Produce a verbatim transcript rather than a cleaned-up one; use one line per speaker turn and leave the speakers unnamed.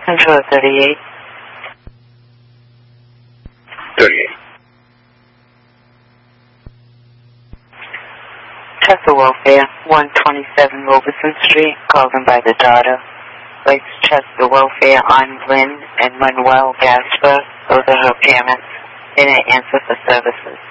Control thirty-eight.
thirty-eight.
Chester Welfare, one twenty-seven Robeson Street, called in by the daughter. Place Chester Welfare on Lynn and Manuel Gasper. Those are her parents. They didn't answer for services.